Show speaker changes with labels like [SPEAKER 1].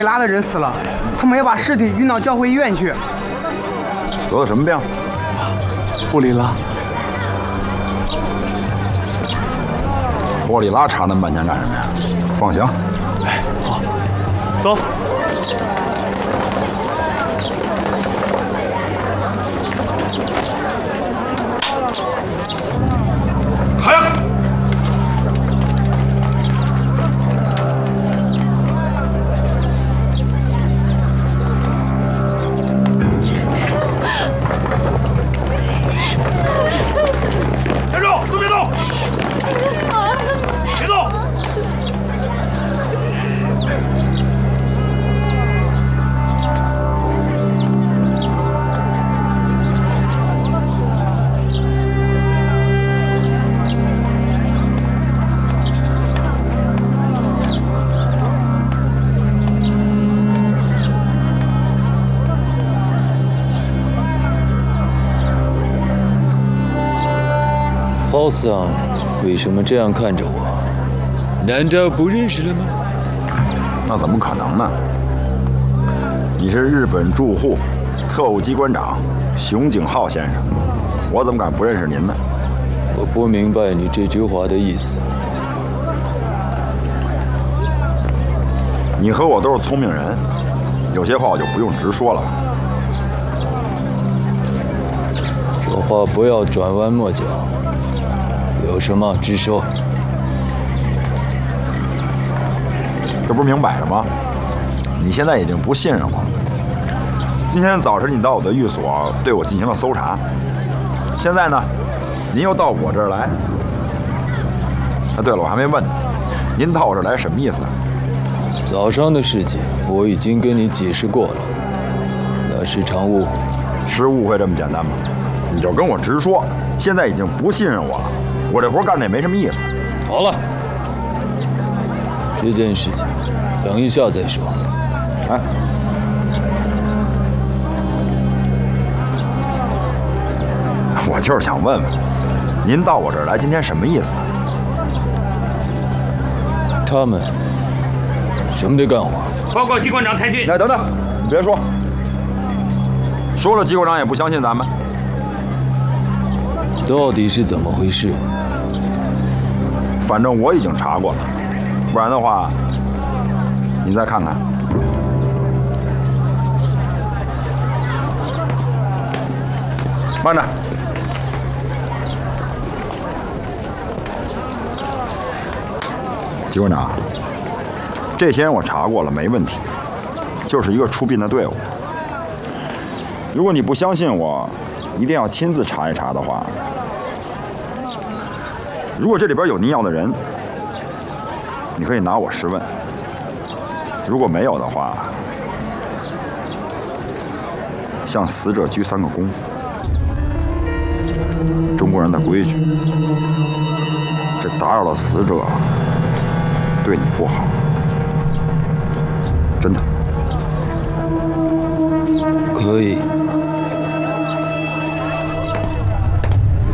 [SPEAKER 1] 拉的人死了，他们要把尸体运到教会医院去。
[SPEAKER 2] 得了什么病？
[SPEAKER 3] 布里拉。
[SPEAKER 2] 霍里拉查那么半天干什么呀？放行。
[SPEAKER 3] 哎，好，走。
[SPEAKER 4] 还有。
[SPEAKER 5] 浩桑，为什么这样看着我？难道不认识了吗？
[SPEAKER 2] 那怎么可能呢？你是日本驻沪特务机关长熊井浩先生，我怎么敢不认识您呢？
[SPEAKER 5] 我不明白你这句话的意思。
[SPEAKER 2] 你和我都是聪明人，有些话我就不用直说了。
[SPEAKER 5] 说话不要转弯抹角。 有什么直说。
[SPEAKER 2] 这不是明摆着吗？你现在已经不信任我了。今天早晨你到我的寓所对我进行了搜查，现在呢，您又到我这儿来。啊，对了，我还没问您到我这儿来什么意思？
[SPEAKER 5] 早上的事情我已经跟你解释过了，那是场误会。
[SPEAKER 2] 是误会这么简单吗？你就跟我直说，现在已经不信任我了。 我这活干的也没什么意思。
[SPEAKER 5] 好了，这件事情等一下再说。
[SPEAKER 2] 哎，我就是想问问，您到我这儿来今天什么意思？
[SPEAKER 5] 他们什么得干活？
[SPEAKER 4] 报告机关长太君。
[SPEAKER 2] 哎，等等，你别说，说了机关长也不相信咱们。
[SPEAKER 5] 到底是怎么回事？
[SPEAKER 2] 反正我已经查过了，不然的话，你再看看。慢着，机关长，这些人我查过了，没问题，就是一个出殡的队伍。如果你不相信我，一定要亲自查一查的话。 如果这里边有您要的人，你可以拿我试问；如果没有的话，向死者鞠3个躬。中国人的规矩，这打扰了死者，对你不好，真的。
[SPEAKER 5] 可以。